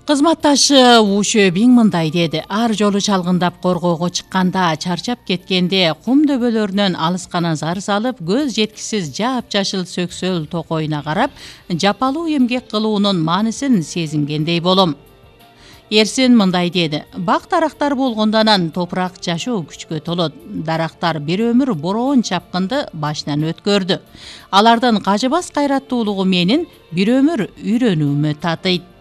Кызматташы Ушөбиң мындай деди: ар жолу чалгындап коргоого чыкканда, чарчап кеткенде кум дөбөлөрүнөн алыскана зар салып, көз жеткисиз жапжашыл сөксөл токойуна карап, жапалуу эмгек кылуунун маанисин сезингендей болом. Эрсин мындай деди: бак дарактар болгондон анан топурак жашоо күчкө толот. Дарактар бир өмүр бороон чапкынды башынан өткөрдү. Алардын кажыбас кайраттуулугу менин бир өмүр үйрөнүүмө татыйт.